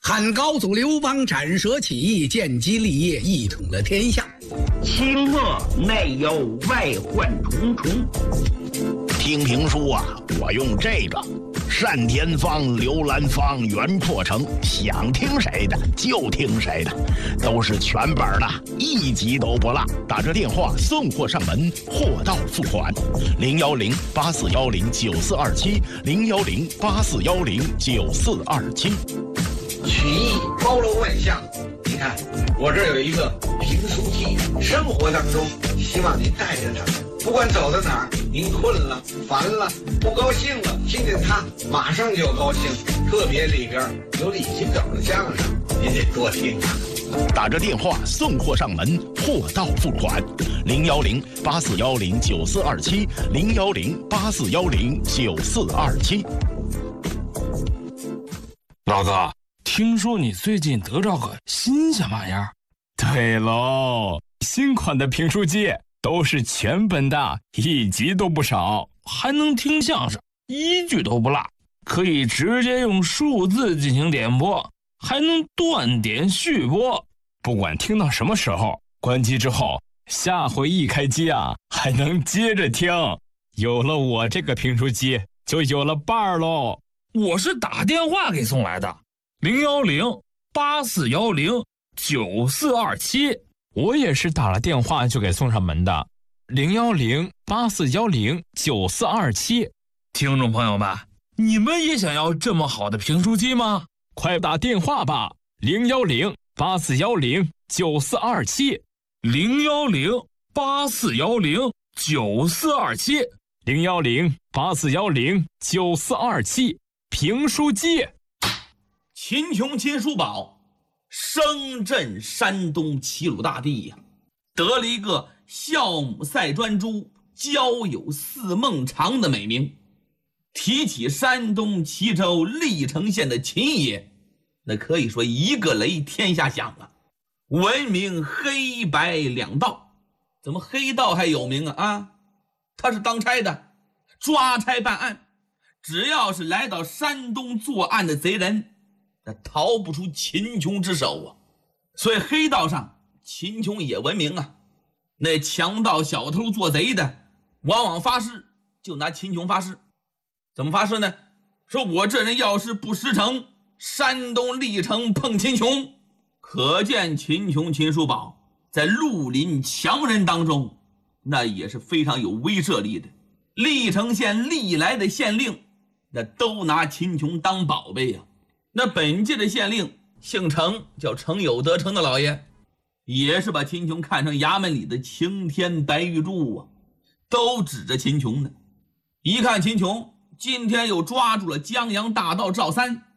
汉高祖刘邦斩蛇起义，建基立业，一统了天下。 清末内忧外患重重。 听评书啊，我用这个单田芳、刘兰芳、袁阔成，想听谁的就听谁的，都是全本的，一集都不落。打这电话送货上门，货到付款。010-8410-9427，010-8410-9427。 曲艺包罗万象，你看我这有一个评书记，生活当中希望您带着它，不管走到哪儿，您困了、烦了、不高兴了，听见它马上就高兴。特别里边有李金斗的相声，您得多听啊。 打着电话送货上门，货到付款。010-8410-9427，010-8410-9427。 老哥，听说你最近得着个新鲜玩意儿？ 对喽，新款的评书机都是全本的，一集都不少， 还能听相声，一句都不落，可以直接用数字进行点播，还能断点续播。 不管听到什么时候，关机之后，下回一开机啊，还能接着听。有了我这个评书机，就有了伴儿喽。 我是打电话给送来的，010-8410-9427。 我也是打了电话就给送上门的，010-8410-9427。 听众朋友们，你们也想要这么好的评书机吗？ 快打电话吧，010-8410-9427。 010-8410-9427。 010-8410-9427。评书机。 秦琼秦叔宝声震山东齐鲁大地呀，得了一个孝母赛专诸，交友似孟尝的美名。提起山东齐州历城县的秦爷，那可以说一个雷天下响啊，闻名黑白两道。怎么黑道还有名啊？他是当差的，抓差办案，只要是来到山东作案的贼人，那逃不出秦琼之手啊。所以黑道上秦琼也闻名啊。那强盗小偷做贼的往往发誓就拿秦琼发誓。怎么发誓呢？说我这人要是不实诚，山东历城碰秦琼。可见秦琼秦叔宝在绿林强人当中那也是非常有威慑力的。历城县历来的县令那都拿秦琼当宝贝呀。那本届的县令姓程，叫程有德程的老爷，也是把秦琼看成衙门里的青天白玉柱啊，都指着秦琼呢。一看秦琼今天又抓住了江洋大盗赵三，